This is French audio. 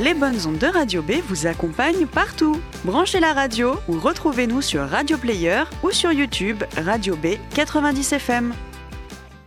les bonnes ondes de Radio B vous accompagnent partout. Branchez la radio ou retrouvez-nous sur Radio Player ou sur YouTube Radio B 90 FM.